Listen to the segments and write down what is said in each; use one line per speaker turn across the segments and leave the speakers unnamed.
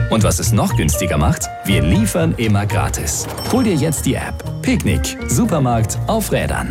Und was es noch günstiger macht? Wir liefern immer gratis. Hol dir jetzt die App. Picknick. Supermarkt auf Rädern.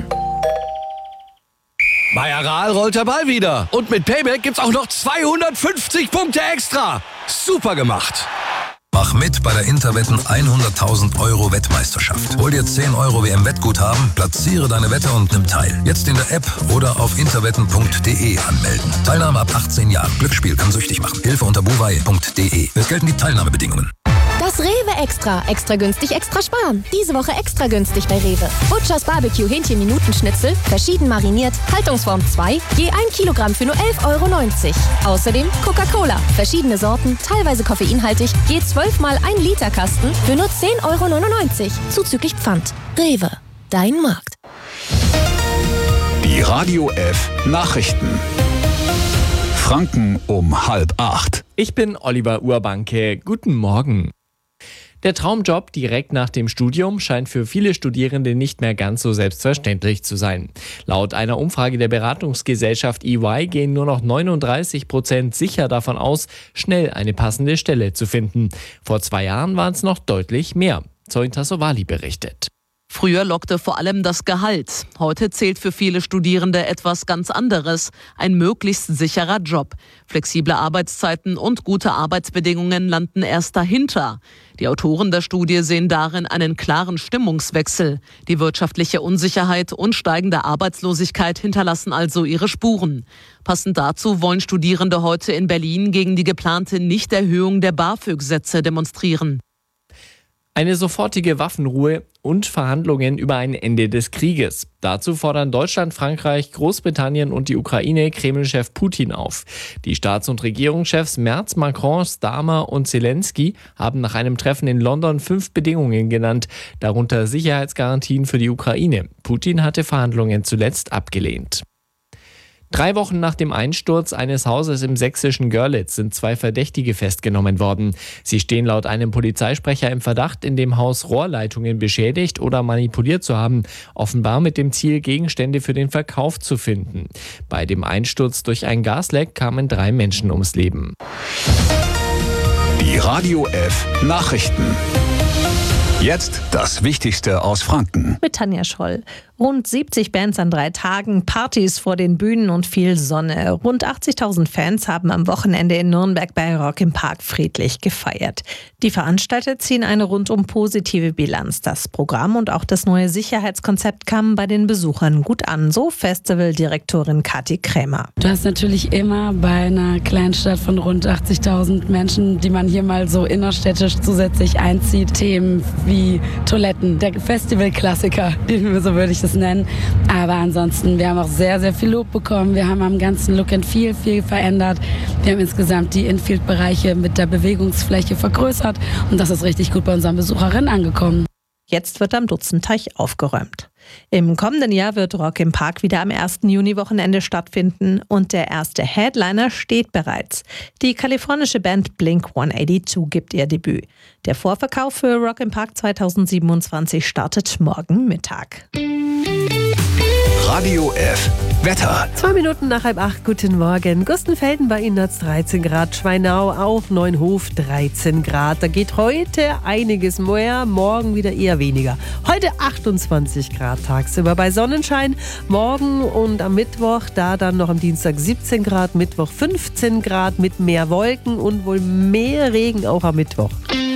Bei Aral rollt der Ball wieder. Und mit Payback gibt's auch noch 250 Punkte extra. Super gemacht.
Mach mit bei der Interwetten 100.000 Euro Wettmeisterschaft. Hol dir 10 Euro WM-Wettguthaben, platziere deine Wette und nimm teil. Jetzt in der App oder auf interwetten.de anmelden. Teilnahme ab 18 Jahren. Glücksspiel kann süchtig machen. Hilfe unter buwei.de. Es gelten die Teilnahmebedingungen.
Das Rewe Extra. Extra günstig, extra sparen. Diese Woche extra günstig bei Rewe. Butchers Barbecue Hähnchen-Minutenschnitzel, verschieden mariniert, Haltungsform 2, je 1 Kilogramm für nur 11,90 €. Außerdem Coca-Cola, verschiedene Sorten, teilweise koffeinhaltig, je 12 mal 1 Liter Kasten für nur 10,99 €. Zuzüglich Pfand. Rewe, dein Markt.
Die Radio F Nachrichten. Franken um 7:30.
Ich bin Oliver Urbanke. Guten Morgen. Der Traumjob direkt nach dem Studium scheint für viele Studierende nicht mehr ganz so selbstverständlich zu sein. Laut einer Umfrage der Beratungsgesellschaft EY gehen nur noch 39% sicher davon aus, schnell eine passende Stelle zu finden. Vor 2 Jahren waren es noch deutlich mehr. Zoe Tassovali berichtet.
Früher lockte vor allem das Gehalt. Heute zählt für viele Studierende etwas ganz anderes. Ein möglichst sicherer Job. Flexible Arbeitszeiten und gute Arbeitsbedingungen landen erst dahinter. Die Autoren der Studie sehen darin einen klaren Stimmungswechsel. Die wirtschaftliche Unsicherheit und steigende Arbeitslosigkeit hinterlassen also ihre Spuren. Passend dazu wollen Studierende heute in Berlin gegen die geplante Nichterhöhung der BAföG-Sätze demonstrieren.
Eine sofortige Waffenruhe und Verhandlungen über ein Ende des Krieges. Dazu fordern Deutschland, Frankreich, Großbritannien und die Ukraine Kreml-Chef Putin auf. Die Staats- und Regierungschefs Merz, Macron, Starmer und Zelensky haben nach einem Treffen in London 5 Bedingungen genannt, darunter Sicherheitsgarantien für die Ukraine. Putin hatte Verhandlungen zuletzt abgelehnt. 3 Wochen nach dem Einsturz eines Hauses im sächsischen Görlitz sind 2 Verdächtige festgenommen worden. Sie stehen laut einem Polizeisprecher im Verdacht, in dem Haus Rohrleitungen beschädigt oder manipuliert zu haben, offenbar mit dem Ziel, Gegenstände für den Verkauf zu finden. Bei dem Einsturz durch ein Gasleck kamen 3 Menschen ums Leben.
Die Radio F Nachrichten. Jetzt das Wichtigste aus Franken.
Mit Tanja Scholl. Rund 70 Bands an 3 Tagen, Partys vor den Bühnen und viel Sonne. Rund 80.000 Fans haben am Wochenende in Nürnberg bei Rock im Park friedlich gefeiert. Die Veranstalter ziehen eine rundum positive Bilanz. Das Programm und auch das neue Sicherheitskonzept kamen bei den Besuchern gut an, so Festivaldirektorin Kathi Krämer.
Du hast natürlich immer bei einer Kleinstadt von rund 80.000 Menschen, die man hier mal so innerstädtisch zusätzlich einzieht, Themen wie Toiletten, der Festivalklassiker, so würde ich das nennen. Aber ansonsten, wir haben auch sehr, sehr viel Lob bekommen. Wir haben am ganzen Look and Feel viel verändert. Wir haben insgesamt die Infield-Bereiche mit der Bewegungsfläche vergrößert und das ist richtig gut bei unseren Besucherinnen angekommen.
Jetzt wird am Dutzendteich aufgeräumt. Im kommenden Jahr wird Rock im Park wieder am 1. Juni-Wochenende stattfinden und der erste Headliner steht bereits. Die kalifornische Band Blink-182 gibt ihr Debüt. Der Vorverkauf für Rock im Park 2027 startet morgen Mittag.
Radio F Wetter.
2 Minuten nach 7:30, guten Morgen. Gustenfelden bei Ihnen hat es 13 Grad, Schweinau auch, Neunhof 13 Grad. Da geht heute einiges mehr, morgen wieder eher weniger. Heute 28 Grad tagsüber bei Sonnenschein. Morgen und am Mittwoch, da dann noch am Dienstag 17 Grad, Mittwoch 15 Grad mit mehr Wolken und wohl mehr Regen auch am Mittwoch.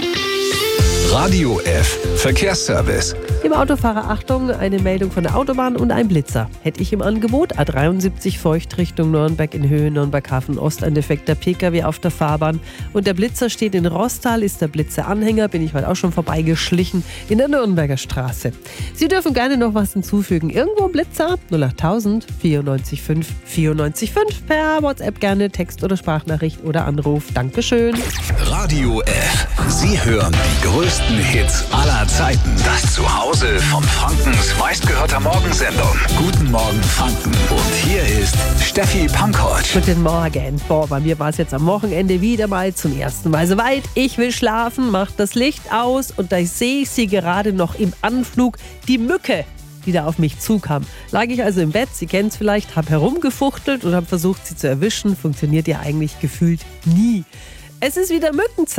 Radio F Verkehrsservice.
Liebe Autofahrer, Achtung, eine Meldung von der Autobahn und ein Blitzer. Hätte ich im Angebot. A73 Feucht Richtung Nürnberg in Höhe Nürnberg-Hafen Ost, ein defekter Pkw auf der Fahrbahn. Und der Blitzer steht in Rostal, ist der Blitzeranhänger, bin ich heute auch schon vorbeigeschlichen, in der Nürnberger Straße. Sie dürfen gerne noch was hinzufügen. Irgendwo ein Blitzer? 08000 94 5 94 5. Per WhatsApp gerne Text- oder Sprachnachricht oder Anruf. Dankeschön.
Radio F. Sie hören die größten Hits aller Zeiten. Das Zuhause von Frankens meistgehörter Morgensendung. Guten Morgen Franken. Und hier ist Steffi Pankow.
Guten Morgen. Bei mir war es jetzt am Wochenende wieder mal zum ersten Mal soweit. Ich will schlafen, mach das Licht aus und da sehe ich sie gerade noch im Anflug, die Mücke, die da auf mich zukam. Lag ich also im Bett, Sie kennen es vielleicht, habe herumgefuchtelt und habe versucht, sie zu erwischen. Funktioniert ja eigentlich gefühlt nie. Es ist wieder Mückenzeit.